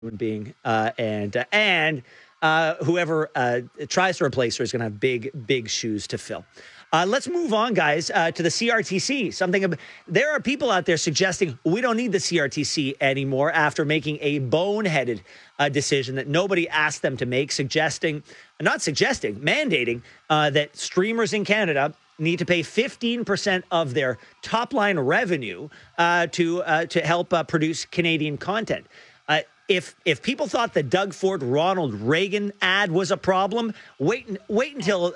being, and whoever tries to replace her is going to have big shoes to fill. Let's move on, guys, to the CRTC. There are people out there suggesting we don't need the CRTC anymore after making a boneheaded decision that nobody asked them to make, mandating that streamers in Canada need to pay 15% of their top line revenue to help produce Canadian content. If people thought the Doug Ford Ronald Reagan ad was a problem, wait until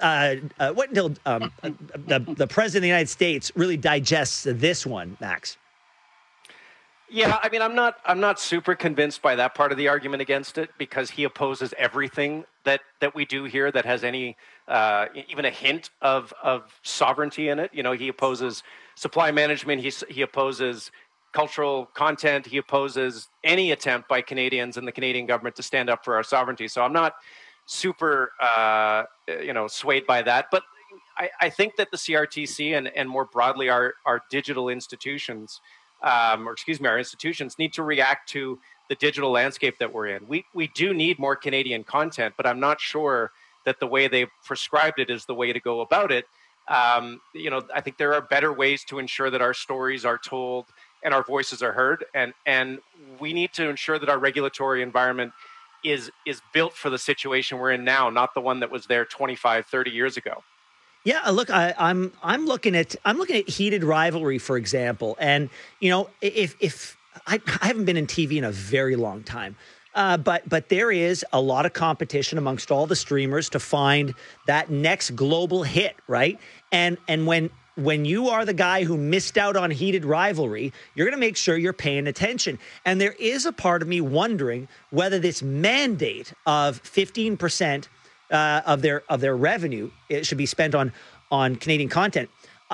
the president of the United States really digests this one, Max. Yeah, I mean, I'm not super convinced by that part of the argument against it, because he opposes everything that we do here that has any even a hint of sovereignty in it. You know, he opposes supply management. He opposes cultural content. He opposes any attempt by Canadians and the Canadian government to stand up for our sovereignty. So I'm not super, swayed by that. But I think that the CRTC and more broadly our digital institutions, our institutions need to react to the digital landscape that we're in. We do need more Canadian content, but I'm not sure that the way they've prescribed it is the way to go about it. I think there are better ways to ensure that our stories are told and our voices are heard, and we need to ensure that our regulatory environment is built for the situation we're in now, not the one that was there 25, 30 years ago. Yeah, look, I'm looking at Heated Rivalry, for example, and if I haven't been in TV in a very long time, but there is a lot of competition amongst all the streamers to find that next global hit, right? And when you are the guy who missed out on Heated Rivalry, you're going to make sure you're paying attention. And there is a part of me wondering whether this mandate of 15% of their revenue it should be spent on Canadian content.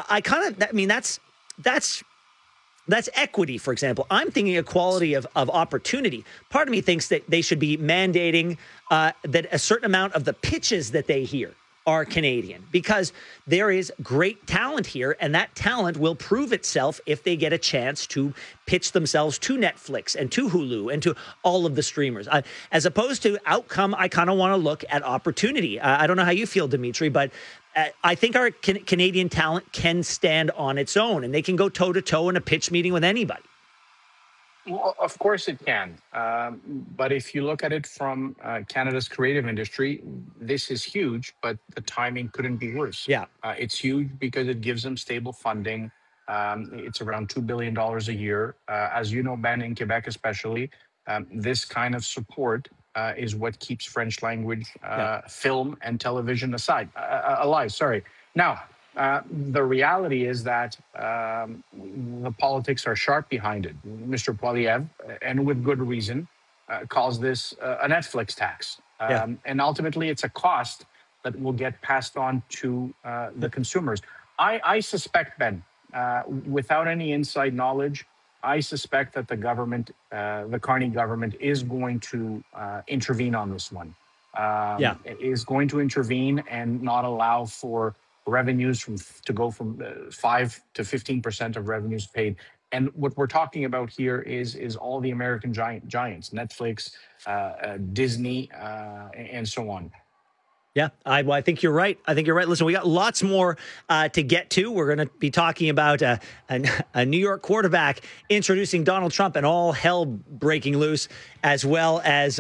That's equity, for example. I'm thinking equality of opportunity. Part of me thinks that they should be mandating that a certain amount of the pitches that they hear are Canadian, because there is great talent here, and that talent will prove itself if they get a chance to pitch themselves to Netflix and to Hulu and to all of the streamers. As opposed to outcome, I kind of want to look at opportunity. I don't know how you feel, Dimitri, but I think our Canadian talent can stand on its own, and they can go toe-to-toe in a pitch meeting with anybody. Well, of course it can. But if you look at it from Canada's creative industry, this is huge, but the timing couldn't be worse. Yeah. It's huge because it gives them stable funding. It's around $2 billion a year. As you know, Ben, in Quebec especially, this kind of support is what keeps French language film and television alive. Sorry. Now, the reality is that the politics are sharp behind it. Mr. Poilievre, and with good reason, calls this a Netflix tax. And ultimately, it's a cost that will get passed on to the consumers. I suspect, Ben, without any inside knowledge, I suspect that the government, the Carney government, is going to intervene on this one. Is going to intervene and not allow for revenues to go from 5 to 15% of revenues paid. And what we're talking about here is all the American giants, Netflix, Disney, and so on. Yeah, I think you're right. Listen, we got lots more to get to. We're going to be talking about a New York quarterback introducing Donald Trump and all hell breaking loose, as well as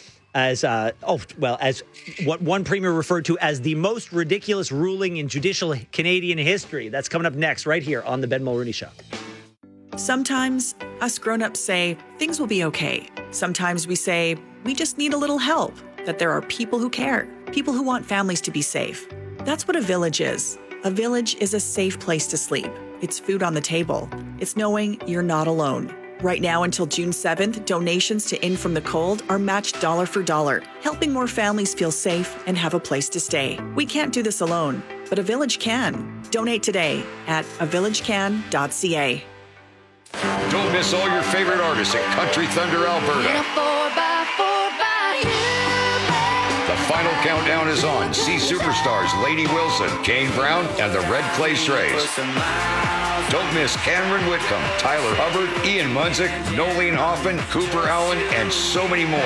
what one premier referred to as the most ridiculous ruling in judicial Canadian history. That's coming up next, right here on The Ben Mulroney Show. Sometimes us grown-ups say things will be okay. Sometimes we say we just need a little help, that there are people who care, people who want families to be safe. That's what a village is. A village is a safe place to sleep. It's food on the table. It's knowing you're not alone. Right now until June 7th, donations to In From the Cold are matched dollar for dollar, helping more families feel safe and have a place to stay. We can't do this alone, but a village can. Donate today at avillagecan.ca. Don't miss all your favorite artists at Country Thunder Alberta. The final countdown is on. See superstars Lady Wilson, Kane Brown, and the Red Clay Strays. Don't miss Cameron Whitcomb, Tyler Hubbard, Ian Munzik, Nolene Hoffman, Cooper Allen, and so many more.